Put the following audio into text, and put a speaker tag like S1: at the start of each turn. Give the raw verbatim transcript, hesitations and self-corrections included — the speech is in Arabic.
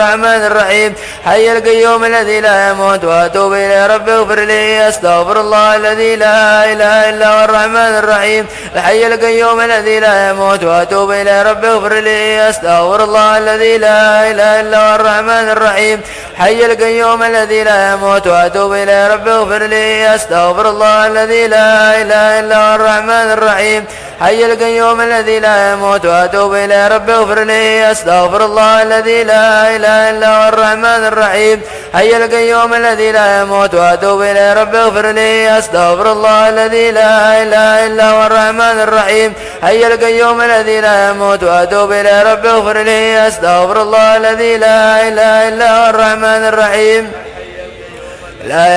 S1: الرحمن الرحيم حي القيوم الذي لا يموت وأتوب إليه رب اغفر لي أستغفر الله الذي لا إله إلا هو الرحمن الرحيم الحي القيوم الذي لا يموت وأتوب إليه رب اغفر لي أستغفر الله الذي لا إله إلا هو الرحمن الرحيم حي القيوم الذي لا يموت وأتوب إليه رب اغفر لي أستغفر الله الذي لا إله إلا هو الرحمن الرحيم حي القيوم الذي لا يموت وأتوب إليه رب اغفر لي أستغفر الله الذي لا إله إلا هو الرحمن الرحيم حي القيوم الذي لا يموت وأتوب إليه رب اغفر لي أستغفر الله الذي لا إله إلا هو الرحمن الرحيم حي القيوم الذي لا يموت وأتوب إليه رب اغفر لي أستغفر الله الذي لا إله إلا هو الرحمن الرحيم لا